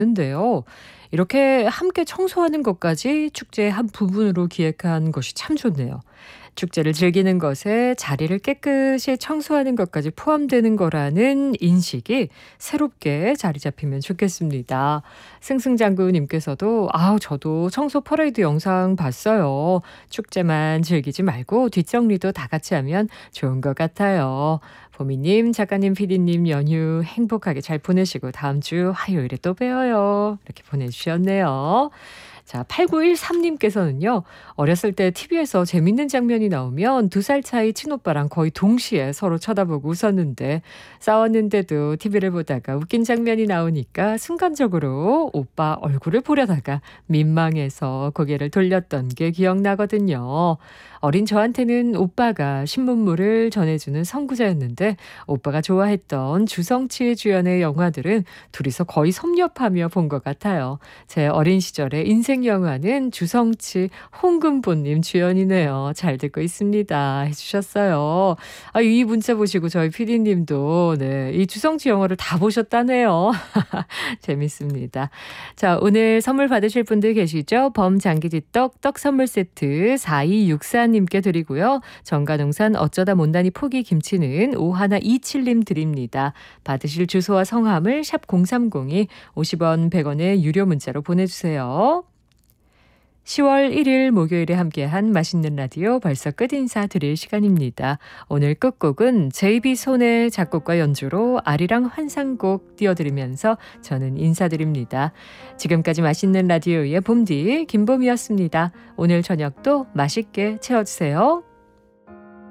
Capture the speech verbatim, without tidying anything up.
있는데요. 이렇게 함께 청소하는 것까지 축제의 한 부분으로 기획한 것이 참 좋네요. 축제를 즐기는 것에 자리를 깨끗이 청소하는 것까지 포함되는 거라는 인식이 새롭게 자리 잡히면 좋겠습니다. 승승장구님께서도 아우 저도 청소 퍼레이드 영상 봤어요. 축제만 즐기지 말고 뒷정리도 다 같이 하면 좋은 것 같아요. 보미님, 작가님, 피디님 연휴 행복하게 잘 보내시고 다음 주 화요일에 또 봬요. 이렇게 보내주셨네요. 자, 팔구일삼님께서는요. 어렸을 때 티비에서 재밌는 장면이 나오면 두 살 차이 친오빠랑 거의 동시에 서로 쳐다보고 웃었는데 싸웠는데도 티비를 보다가 웃긴 장면이 나오니까 순간적으로 오빠 얼굴을 보려다가 민망해서 고개를 돌렸던 게 기억나거든요. 어린 저한테는 오빠가 신문물을 전해주는 선구자였는데 오빠가 좋아했던 주성치 주연의 영화들은 둘이서 거의 섭렵하며 본 것 같아요. 제 어린 시절의 인생 영화는 주성치 홍금보님 주연이네요. 잘 듣고 있습니다. 해주셨어요. 아, 이 문자 보시고 저희 피디님도 네, 이 주성치 영화를 다 보셨다네요. 재밌습니다. 자, 오늘 선물 받으실 분들 계시죠? 범장기지떡 떡 선물 세트 사이육사님께 드리고요. 정가농산 어쩌다 못난이 포기 김치는 오일이칠님 드립니다. 받으실 주소와 성함을 샵 공삼공이 오십 원 백 원의 유료 문자로 보내주세요. 시월 일일 목요일에 함께한 맛있는 라디오 벌써 끝 인사 드릴 시간입니다. 오늘 끝곡은 제이비손의 작곡과 연주로 아리랑 환상곡 띄워드리면서 저는 인사드립니다. 지금까지 맛있는 라디오의 봄디 김봄이었습니다. 오늘 저녁도 맛있게 채워주세요.